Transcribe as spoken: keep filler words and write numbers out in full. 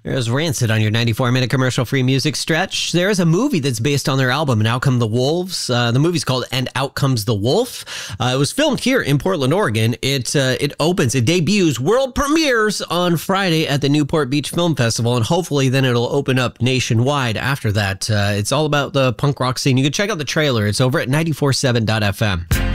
There's Rancid on your ninety-four minute commercial-free music stretch. There's a movie that's based on their album, And Out Come the Wolves. Uh, the movie's called And Out Comes the Wolf. Uh, it was filmed here in Portland, Oregon. It uh, it opens, it debuts, world premieres on Friday at the Newport Beach Film Festival, and hopefully then it'll open up nationwide after that. Uh, it's all about the punk rock scene. You can check out the trailer. It's over at ninety-four point seven dot f m.